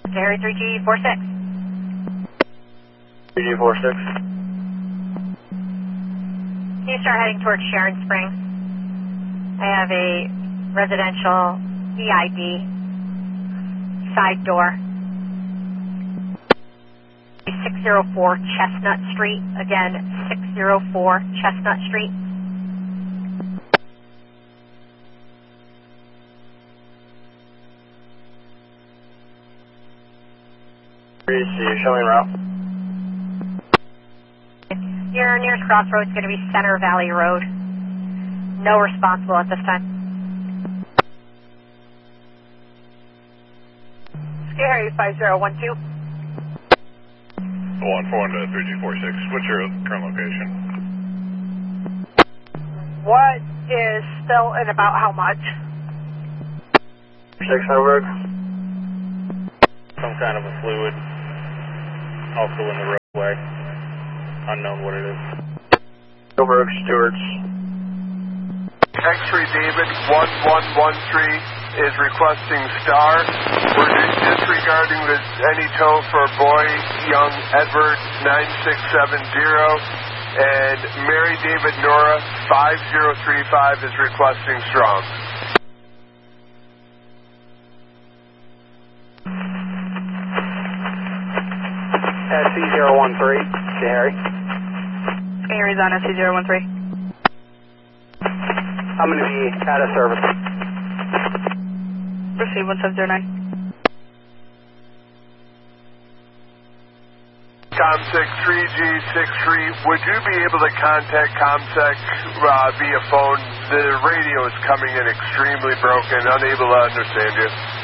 Gary 3G46. 3G46. Can you start heading towards Sharon Springs? I have a residential EID side door. 604 Chestnut Street. Again, 604 Chestnut Street. Show me route. Your nearest crossroad is going to be Center Valley Road. No responsible at this time. Scary 5012. 141 to 3G46. What's your current location? What is still and about how much? 6 Hamburg. Some kind of a fluid. Also in the roadway. Unknown what it is. Hamburg, Stewart's. X-ray David 1113 is requesting STAR. We're disregarding any tow for boy young Edward 9670, and Mary David Nora 5035 is requesting strong. SC013, Harry. Gary's on SC013. I'm going to be out of service. Proceed 1709. ComSec 3G63, would you be able to contact ComSec via phone? The radio is coming in extremely broken, unable to understand you.